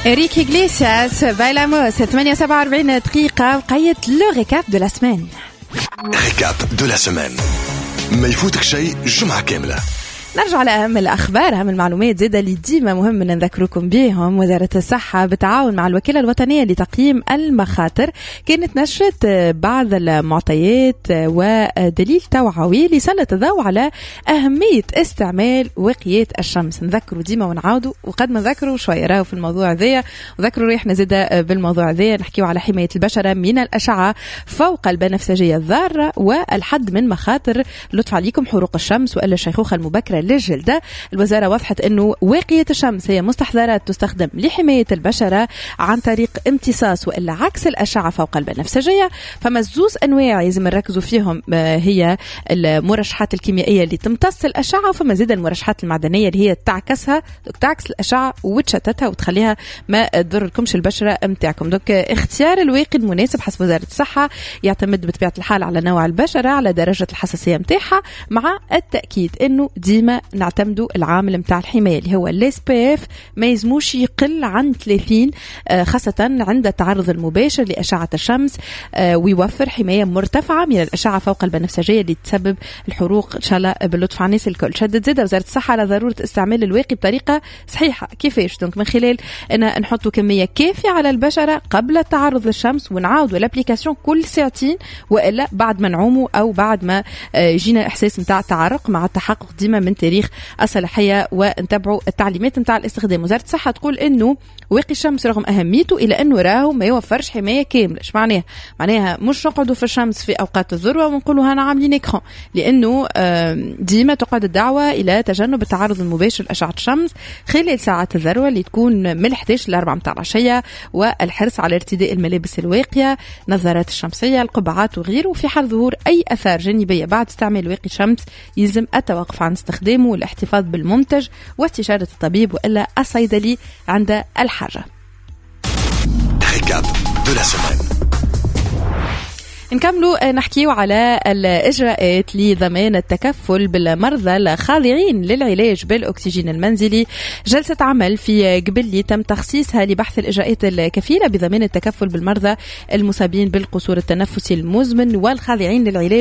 Eric Iglesias, Bailamos, 48 دقيقة وقيت لو ريكاب دو لا سمان. ريكاب دو لا سمان، ما يفوتك شيء جمعة كاملة. نرجع لأهم الأخبار، أهم المعلومات زادة اللي ديما مهم نذكركم بهم. وزارة الصحة بالتعاون مع الوكالة الوطنية لتقييم المخاطر كانت نشرت بعض المعطيات ودليل توعوي لسلط الضوء على أهمية استعمال وقايات الشمس. نذكروا ديما ونعاودوا، وقد ما نذكروا شوية راهو في الموضوع ذا، وذكروا ريحنا زادة بالموضوع ذا. نحكيوا على حماية البشرة من الأشعة فوق البنفسجية الضارة والحد من مخاطر لطف عليكم حروق الشمس وإلا الشيخوخة المبكرة للجلدة. الوزارة وضحت أنه واقية الشمس هي مستحضرات تستخدم لحماية البشرة عن طريق امتصاص وإلا عكس الأشعة فوق البنفسجية. فما زوز أنواع لازم نركزوا فيهم، هي المرشحات الكيميائية اللي تمتص الأشعة، وفما زيد المرشحات المعدنية اللي هي تعكس الأشعة وتشتتها وتخليها ما تضركمش البشرة متاعكم. دوك اختيار الواقي المناسب حسب وزارة الصحة يعتمد بطبيعة الحال على نوع البشرة، على درجة الحساسية متاعها، مع التأكيد أنه ديما نعتمدوا العامل متاع الحماية اللي هو SPF ما يزموش يقل عن 30، خاصة عند التعرض المباشر لأشعة الشمس، ويوفر حماية مرتفعة من الأشعة فوق البنفسجية اللي تسبب الحروق. إن شاء الله باللطف على الناس الكل. شدت زادة وزارة الصحة على ضرورة استعمال الواقي بطريقة صحيحة. كيفاش؟ دونك من خلال أن نحطوا كمية كافية على البشرة قبل التعرض للشمس، ونعاودوا الابليكاسيون كل ساعتين، وإلا بعد ما نعوموا أو بعد ما يجينا إحساس متاع تعرق، مع التحقق ديما من تاريخ الصلاحية ونتبعوا التعليمات متاع الاستخدام. وزارة الصحة تقول إنه واقي الشمس رغم أهميته إلا أنه راهو ما يوفرش حماية كاملة. إيش معناها؟ معناها مش نقعدوا في الشمس في أوقات الذروة ونقولوا هنا عاملين إكران، لأنه ديما تقعد الدعوة إلى تجنب التعرض المباشر لأشعة الشمس خلال ساعات الذروة اللي تكون من 11 ل 4 متاع العشية، والحرص على ارتداء الملابس الواقية، نظارات الشمسية، القبعات وغيره. وفي حال ظهور أي آثار جانبية بعد استعمال واقي الشمس يلزم التوقف عن استخدامه والاحتفاظ بالمنتج واستشارة الطبيب وإلا الصيدلي عند الحاجة. نكملوا نحكيوا على الإجراءات لضمان التكفل بالمرضى الخاضعين للعلاج بالأكسجين المنزلي. جلسة عمل في قبلي تم تخصيصها لبحث الإجراءات الكفيلة بضمان التكفل بالمرضى المصابين بالقصور التنفسي المزمن والخاضعين للعلاج